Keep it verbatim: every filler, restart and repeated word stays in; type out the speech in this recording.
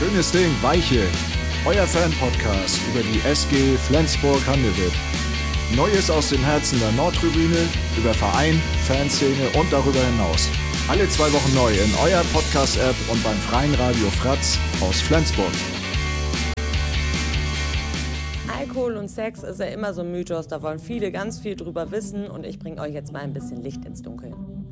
Schönes Ding, Weiche. Euer Fan-Podcast über die S G Flensburg-Handewitt. Neues aus dem Herzen der Nordtribüne, über Verein, Fanszene und darüber hinaus. Alle zwei Wochen neu in eurer Podcast-App und beim freien Radio Fratz aus Flensburg. Alkohol und Sex ist ja immer so ein Mythos, da wollen viele ganz viel drüber wissen und ich bringe euch jetzt mal ein bisschen Licht ins Dunkel.